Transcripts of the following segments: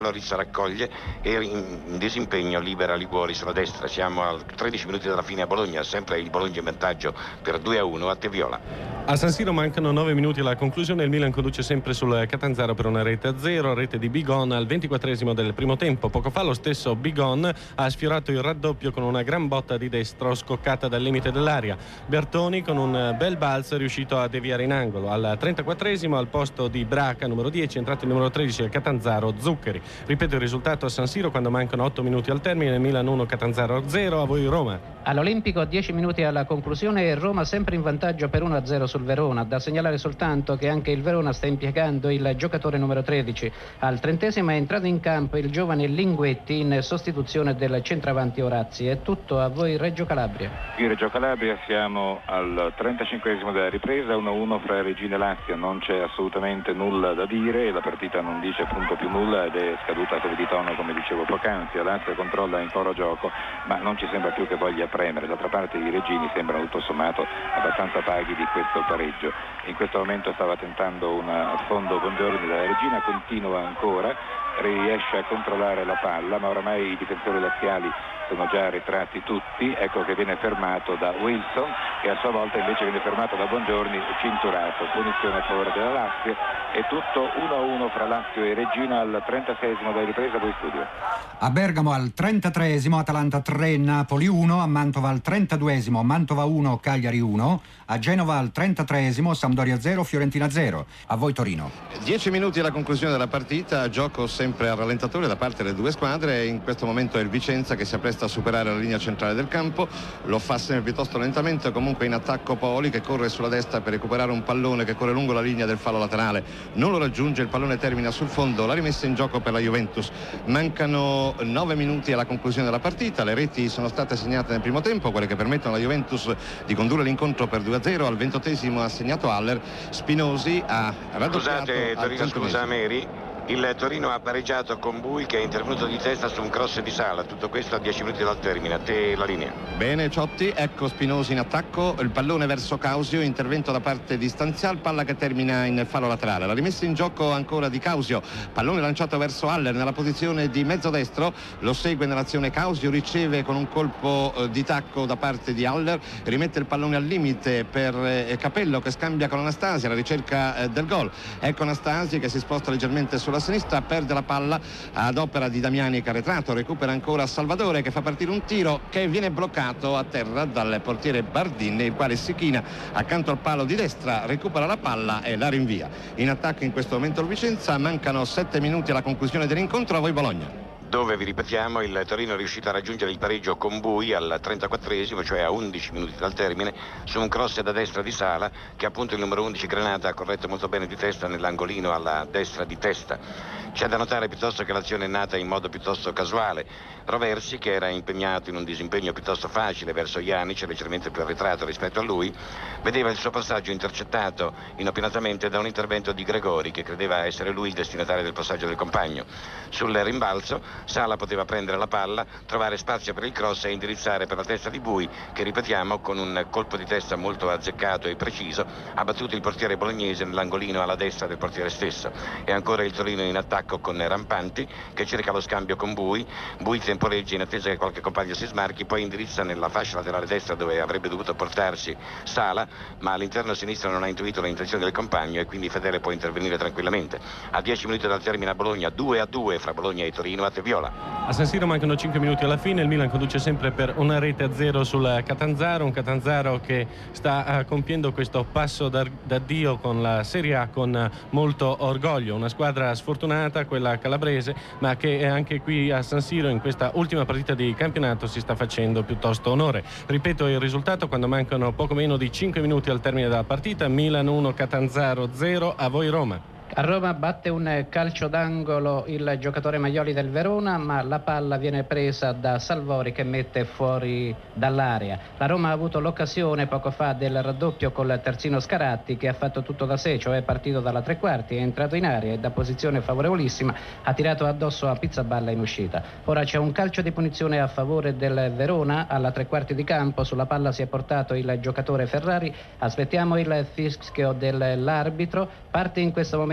Loris raccoglie e in disimpegno libera Liguori sulla destra. Siamo a 13 minuti dalla fine a Bologna, sempre il Bologna in vantaggio per 2-1 a Teviola. A San Siro mancano 9 minuti alla conclusione, il Milan conduce sempre sul Catanzaro per una rete a 0, rete di Bigon al 24esimo del primo tempo. Poco fa lo stesso Bigon ha sfiorato il raddoppio con una gran botta di destro scoccata dal limite dell'area. Bertoni con un bel balzo è riuscito a deviare in angolo. Al 34esimo al posto di Braca, numero 10, entrato il numero 13 al Catanzaro, Zuccheri. Ripeto il risultato a San Siro quando mancano 8 minuti al termine, Milan 1, Catanzaro 0. A voi Roma. All'Olimpico 10 minuti alla conclusione e Roma sempre in vantaggio per 1-0 sul Verona. Da segnalare soltanto che anche il Verona sta impiegando il giocatore numero 13. Al 30esimo è entrato in campo il giovane Linguetti in sostituzione del centravanti Orazzi. È tutto, a voi Reggio Calabria. Qui Reggio Calabria siamo al 35esimo della ripresa, 1-1 fra Reggina e Lazio. Non c'è assolutamente nulla da dire, la partita non dice appunto più nulla ed è scaduta come di tono, come dicevo poc'anzi. La Lazio controlla in foro gioco, ma non ci sembra più che voglia premere. D'altra parte i reggini sembrano tutto sommato abbastanza paghi di questo pareggio. In questo momento stava tentando un affondo Bongiorni dalla Regina, continua ancora, riesce a controllare la palla, ma oramai i difensori laziali sono già ritratti tutti. Ecco che viene fermato da Wilson, che a sua volta invece viene fermato da Bongiorni, cinturato. Punizione a favore della Lazio. È tutto 1-1 fra Lazio e Reggina al 36esimo della ripresa. Voi studio. A Bergamo al 33esimo Atalanta 3, Napoli 1, a Mantova al 32esimo Mantova 1, Cagliari 1, a Genova al 33esimo Sampdoria 0, Fiorentina 0. A voi Torino. 10 minuti alla conclusione della partita, gioco sempre al rallentatore da parte delle due squadre. In questo momento è il Vicenza che si appresta a superare la linea centrale del campo, lo fa sempre piuttosto lentamente. Comunque in attacco Poli che corre sulla destra per recuperare un pallone che corre lungo la linea del fallo laterale, non lo raggiunge, il pallone termina sul fondo, la rimessa in gioco per la Juventus. Mancano 9 minuti alla conclusione della partita, le reti sono state segnate nel primo tempo, quelle che permettono alla Juventus di condurre l'incontro per 2-0. Al 28esimo ha segnato Haller, Spinosi ha raddoppiato. Scusate Torino, scusa Meri. Il Torino ha pareggiato con Bui che è intervenuto di testa su un cross di Sala. Tutto questo a 10 minuti dal termine. A te la linea. Bene Ciotti, ecco Spinosi in attacco, il pallone verso Causio, intervento da parte di Stanzial, palla che termina in fallo laterale. La rimessa in gioco ancora di Causio, pallone lanciato verso Haller nella posizione di mezzo destro, lo segue nell'azione Causio, riceve con un colpo di tacco da parte di Haller, rimette il pallone al limite per Capello che scambia con Anastasi alla ricerca del gol. Ecco Anastasi che si sposta leggermente sulla sinistra, perde la palla ad opera di Damiani Carretrato, recupera ancora Salvadore che fa partire un tiro che viene bloccato a terra dal portiere Bardini, il quale si china accanto al palo di destra, recupera la palla e la rinvia. In attacco in questo momento il Vicenza, mancano 7 minuti alla conclusione dell'incontro. A voi Bologna. Dove vi ripetiamo il Torino è riuscito a raggiungere il pareggio con Bui al 34esimo, cioè a 11 minuti dal termine, su un cross da destra di Sala che appunto il numero 11 Granata ha corretto molto bene di testa nell'angolino alla destra di testa. C'è da notare piuttosto che l'azione è nata in modo piuttosto casuale. Roversi, che era impegnato in un disimpegno piuttosto facile verso Janic, leggermente più arretrato rispetto a lui, vedeva il suo passaggio intercettato inopinatamente da un intervento di Gregori, che credeva essere lui il destinatario del passaggio del compagno. Sul rimbalzo Sala poteva prendere la palla, trovare spazio per il cross e indirizzare per la testa di Bui, che ripetiamo con un colpo di testa molto azzeccato e preciso ha battuto il portiere bolognese nell'angolino alla destra del portiere stesso. E ancora il Torino in attacco con Rampanti che cerca lo scambio con Bui temporeggia in attesa che qualche compagno si smarchi, poi indirizza nella fascia laterale destra dove avrebbe dovuto portarsi Sala, ma all'interno sinistro non ha intuito le intenzioni del compagno e quindi Fedele può intervenire tranquillamente. A 10 minuti dal termine a Bologna, 2-2 fra Bologna e Torino a Teviola. A San Siro mancano 5 minuti alla fine, il Milan conduce sempre per una rete a 0 sul Catanzaro, un Catanzaro che sta compiendo questo passo d'addio con la Serie A con molto orgoglio, una squadra sfortunata, quella calabrese, ma che anche qui a San Siro in questa ultima partita di campionato si sta facendo piuttosto onore. Ripeto il risultato quando mancano poco meno di 5 minuti al termine della partita: Milan 1, Catanzaro 0. A voi Roma. A Roma batte un calcio d'angolo il giocatore Maioli del Verona, ma la palla viene presa da Salvori che mette fuori dall'area. La Roma ha avuto l'occasione poco fa del raddoppio col terzino Scaratti, che ha fatto tutto da sé, cioè è partito dalla tre quarti, è entrato in area e da posizione favorevolissima ha tirato addosso a Pizzaballa in uscita. Ora c'è un calcio di punizione a favore del Verona alla tre quarti di campo, sulla palla si è portato il giocatore Ferrari, aspettiamo il fischio dell'arbitro. Parte in questo momento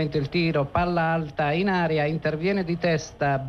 nuovamente il tiro, palla alta in aria, interviene di testa